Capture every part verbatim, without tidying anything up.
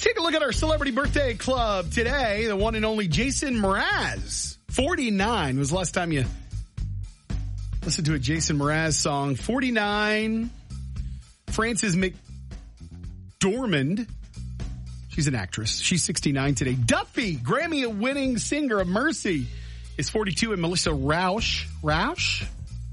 Take a look at our celebrity birthday club today. The one and only Jason Mraz. forty-nine was the last time you listened to a Jason Mraz song. forty-nine. Frances McDormand. She's an actress. She's sixty-nine today. Duffy, Grammy-winning singer of Mercy, is forty-two. And Melissa Rauch, Rauch?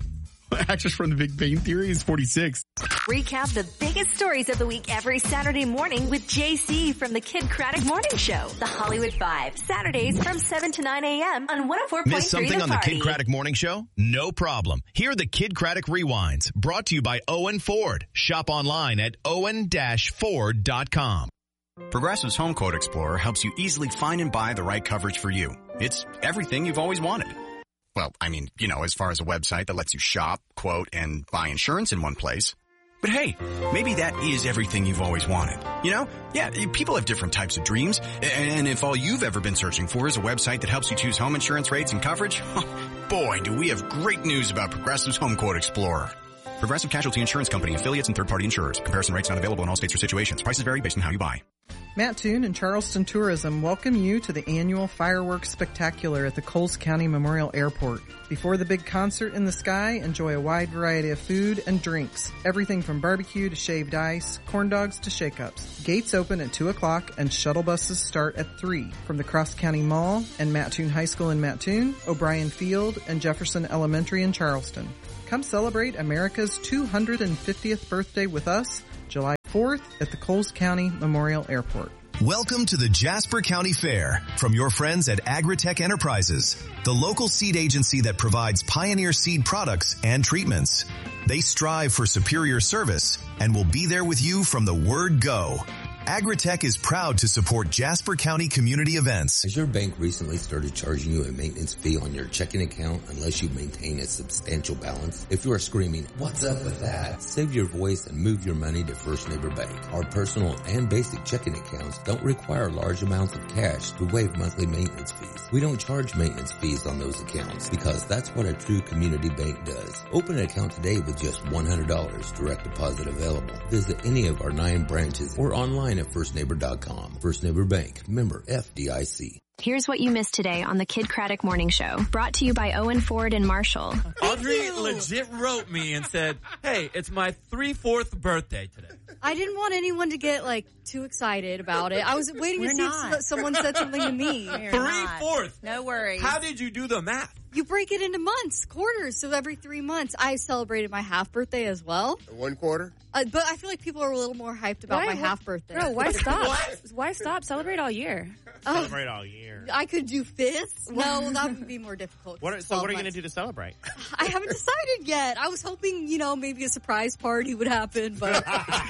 Actress from The Big Bang Theory, is forty-six. Recap the biggest stories of the week every Saturday morning with J C from the Kid Craddock Morning Show. The Hollywood Five, Saturdays from seven to nine a.m. on one oh four point three. Miss something the on the Kid Craddock Morning Show? No problem. Here are the Kid Craddock Rewinds, brought to you by Owen Ford. Shop online at owen dash ford dot com. Progressive's Home Quote Explorer helps you easily find and buy the right coverage for you. It's everything you've always wanted. Well, I mean, you know, as far as a website that lets you shop, quote, and buy insurance in one place. But hey, maybe that is everything you've always wanted. You know? Yeah, people have different types of dreams. And if all you've ever been searching for is a website that helps you choose home insurance rates and coverage, boy, do we have great news about Progressive's Home Quote Explorer. Progressive Casualty Insurance Company, affiliates, and third-party insurers. Comparison rates not available in all states or situations. Prices vary based on how you buy. Matt Toon and Charleston Tourism welcome you to the annual Fireworks Spectacular at the Coles County Memorial Airport. Before the big concert in the sky, enjoy a wide variety of food and drinks. Everything from barbecue to shaved ice, corn dogs to shake-ups. Gates open at two o'clock and shuttle buses start at three. From the Cross County Mall and Mattoon High School in Mattoon, O'Brien Field, and Jefferson Elementary in Charleston. Come celebrate America's two hundred fiftieth birthday with us, July fourth at the Coles County Memorial Airport. Welcome to the Jasper County Fair from your friends at Agritech Enterprises, the local seed agency that provides Pioneer seed products and treatments. They strive for superior service and will be there with you from the word go. Agritech is proud to support Jasper County community events. Has your bank recently started charging you a maintenance fee on your checking account unless you maintain a substantial balance? If you are screaming, "What's up with that?" save your voice and move your money to First Neighbor Bank. Our personal and basic checking accounts don't require large amounts of cash to waive monthly maintenance fees. We don't charge maintenance fees on those accounts because that's what a true community bank does. Open an account today with just one hundred dollars, direct deposit available. Visit any of our nine branches or online at first neighbor dot com. First Neighbor Bank, member F D I C. Here's what you missed today on the Kid Craddock Morning Show, brought to you by Owen Ford and Marshall. Audrey legit wrote me and said, "Hey, it's my three-fourth birthday today." I didn't want anyone to get, like, too excited about it. I was waiting We're to see not. if someone said something to me. Three-fourths? No worries. How did you do the math? You break it into months, quarters, so every three months. I celebrated my half birthday as well. One quarter? Uh, but I feel like people are a little more hyped about Why? my half birthday. Bro, why stop? What? Why stop? Celebrate all year. Oh, Celebrate all year. I could do fifths. No, that would be more difficult. What are, so what are you going to do to celebrate? I haven't decided yet. I was hoping, you know, maybe a surprise party would happen, but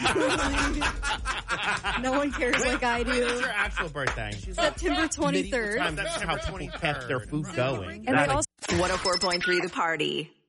no one cares like I do. When's your actual birthday? September twenty-third. That's how people kept their food going. And they also one oh four point three The Party.